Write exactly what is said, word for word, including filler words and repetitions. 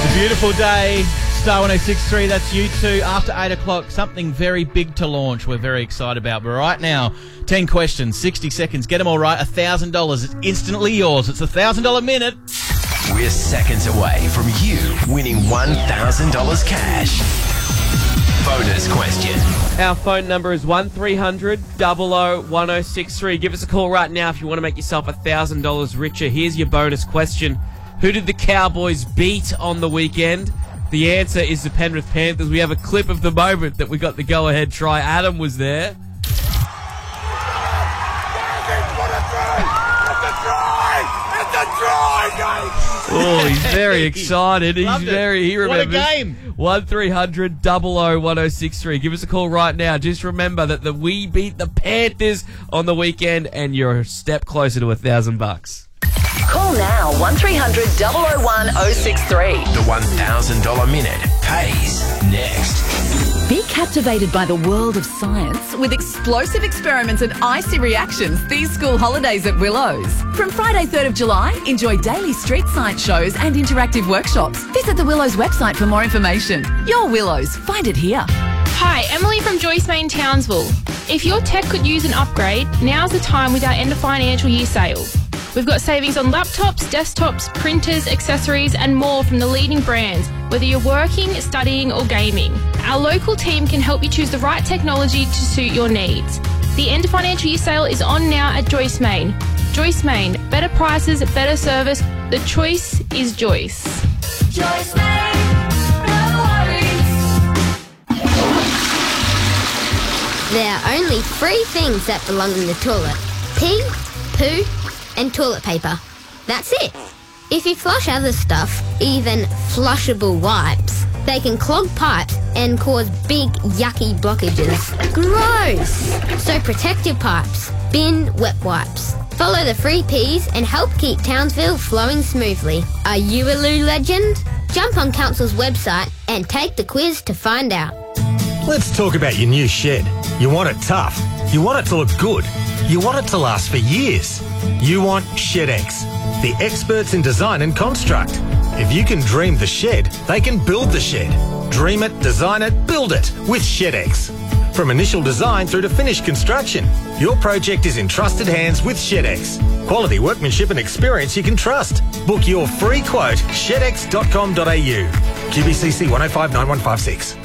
Beautiful day. Star one oh six point three, that's you two. After eight o'clock, something very big to launch we're very excited about. But right now, ten questions, sixty seconds. Get them all right, one thousand dollars. It's instantly yours. It's a one thousand dollars minute. We're seconds away from you winning one thousand dollars cash. Bonus question. Our phone number is one three hundred, double oh, one oh six three. Give us a call right now if you want to make yourself one thousand dollars richer. Here's your bonus question. Who did the Cowboys beat on the weekend? The answer is the Penrith Panthers. We have a clip of the moment that we got the go-ahead try. Adam was there. Oh, he's very excited. He's Loved it. very, he remembers. What a game. one three hundred, double oh, one oh six three. Give us a call right now. Just remember that the we beat the Panthers on the weekend and you're a step closer to a thousand bucks. Call now, one three hundred, double oh one, oh six three. The one thousand dollars minute pays next. Be captivated by the world of science with explosive experiments and icy reactions these school holidays at Willows. From Friday third of July, enjoy daily street science shows and interactive workshops. Visit the Willows website for more information. Your Willows, find it here. Hi, Emily from Joyce Main Townsville. If your tech could use an upgrade, now's the time with our end of financial year sale. We've got savings on laptops, desktops, printers, accessories and more from the leading brands, whether you're working, studying or gaming. Our local team can help you choose the right technology to suit your needs. The end of financial year sale is on now at Joyce Main. Joyce Main, better prices, better service. The choice is Joyce. Joyce Main, no worries. There are only three things that belong in the toilet. Pee, poo, and toilet paper. That's it. If you flush other stuff, even flushable wipes, they can clog pipes and cause big yucky blockages. Gross! So protect your pipes. Bin wet wipes. Follow the free P's and help keep Townsville flowing smoothly. Are you a loo legend? Jump on Council's website and take the quiz to find out. Let's talk about your new shed. You want it tough. You want it to look good. You want it to last for years. You want ShedX, the experts in design and construct. If you can dream the shed, they can build the shed. Dream it, design it, build it with ShedX. From initial design through to finished construction, your project is in trusted hands with ShedX. Quality workmanship and experience you can trust. Book your free quote, shed x dot com dot a u. Q B C C one oh five nine one five six.